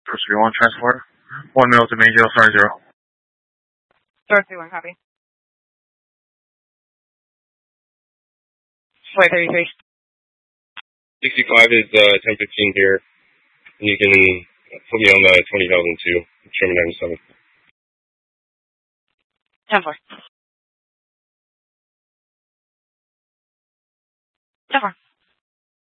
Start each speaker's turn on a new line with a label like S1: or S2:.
S1: First 31 transport. 1 minute to main jail, sorry 0.
S2: Source 31, copy. Flight 33.
S3: 65 is 1015 here. You can put me on the 20,002, Sherman 97.
S2: 10-4. 10-4.